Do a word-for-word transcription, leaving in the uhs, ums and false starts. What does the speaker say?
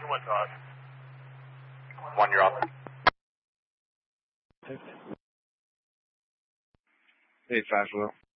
one to us. One, you're off. Hey, Fashlow.